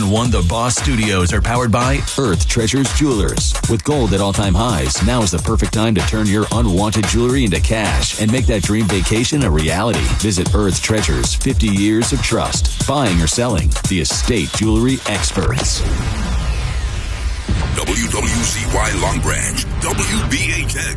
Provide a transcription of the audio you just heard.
1071 The Boss Studios are powered by Earth Treasures Jewelers. With gold at all-time highs, now is the perfect time to turn your unwanted jewelry into cash and make that dream vacation a reality. Visit Earth Treasures, 50 years of trust. Buying or selling, the estate jewelry experts. WWCY Long Branch, WBHX